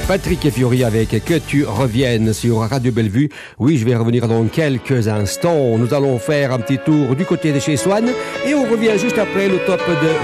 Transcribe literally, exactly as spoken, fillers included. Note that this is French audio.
Patrick et Fiori avec Que tu reviennes sur Radio Bellevue. Oui, je vais revenir dans quelques instants. Nous allons faire un petit tour du côté de chez Swan et on revient juste après le top de